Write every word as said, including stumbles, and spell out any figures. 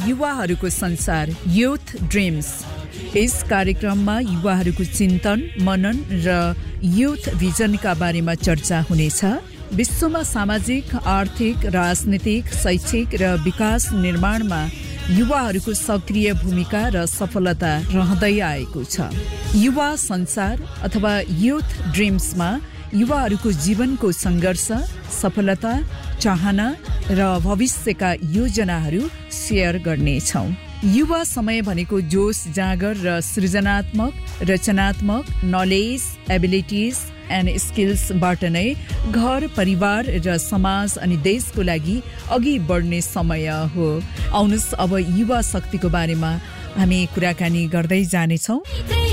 युवाहरूको संसार youth dreams. यस कार्यक्रममा युवाहरूको चिन्तन, मनन र युथ भिजनका बारेमा चर्चा हुनेछ। विश्वमा सामाजिक, आर्थिक, राजनीतिक, शैक्षिक र विकास निर्माणमा युवाहरूको सक्रिय भूमिका र सफलता रहँदै आएको छ। युवा संसार अथवा युथ ड्रिम्समा युवाहरूको जीवनको सङ्घर्ष, सफलता, चाहना र भविष्यका योजनाहरू सेयर गर्नेछौँ। युवा समय भनेको जोश, जागर र सृजनात्मक, रचनात्मक, नलेज, एबिलिटिज एन्ड स्किल्सबाट नै घर, परिवार र समाज अनि देशको लागि अघि बढ्ने समय हो। आउनुहोस् अब युवा शक्तिको बारेमा हामी कुराकानी गर्दै जानेछौँ।